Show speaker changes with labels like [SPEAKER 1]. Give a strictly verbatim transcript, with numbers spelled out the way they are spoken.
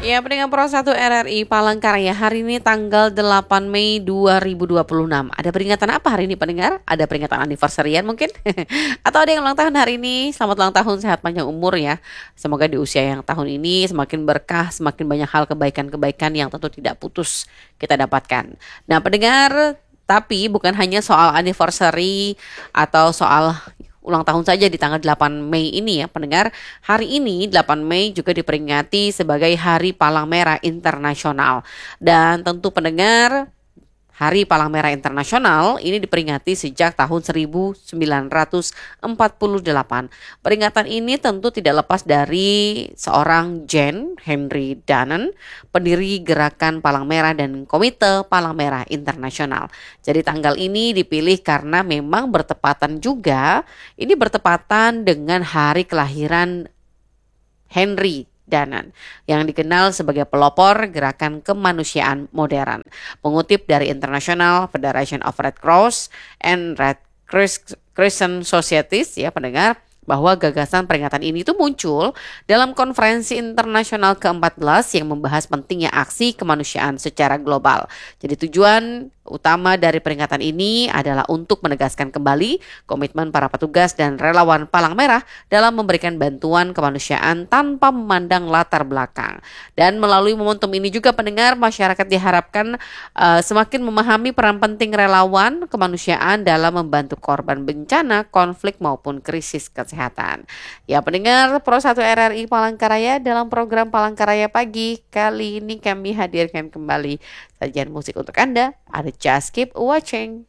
[SPEAKER 1] Ya, pendengar Pro satu R R I Palangkaraya, hari ini tanggal delapan Mei dua ribu dua puluh enam. Ada peringatan apa hari ini pendengar? Ada peringatan anniversary-an mungkin? Atau ada yang ulang tahun hari ini? Selamat ulang tahun, sehat panjang umur ya. Semoga di usia yang tahun ini semakin berkah, semakin banyak hal kebaikan-kebaikan yang tentu tidak putus kita dapatkan. Nah pendengar, tapi bukan hanya soal anniversary atau soal ulang tahun saja di tanggal delapan Mei ini ya pendengar. Hari ini delapan Mei juga diperingati sebagai Hari Palang Merah Internasional. Dan tentu pendengar, Hari Palang Merah Internasional ini diperingati sejak tahun seribu sembilan ratus empat puluh delapan. Peringatan ini tentu tidak lepas dari seorang Jan Henry Dunant, pendiri Gerakan Palang Merah dan Komite Palang Merah Internasional. Jadi tanggal ini dipilih karena memang bertepatan juga, ini bertepatan dengan hari kelahiran Henry Dunant yang dikenal sebagai pelopor gerakan kemanusiaan modern. Mengutip dari International Federation of Red Cross and Red Crescent Societies ya pendengar, bahwa gagasan peringatan ini itu muncul dalam konferensi internasional ke empat belas yang membahas pentingnya aksi kemanusiaan secara global. Jadi tujuan utama dari peringatan ini adalah untuk menegaskan kembali komitmen para petugas dan relawan Palang Merah dalam memberikan bantuan kemanusiaan tanpa memandang latar belakang. Dan melalui momentum ini juga pendengar, masyarakat diharapkan uh, semakin memahami peran penting relawan kemanusiaan dalam membantu korban bencana, konflik maupun krisis kesehatan. Ya pendengar Pro satu R R I Palangkaraya, dalam program Palangkaraya Pagi kali ini kami hadirkan kembali sajian musik untuk Anda. Ada Just Keep Watching.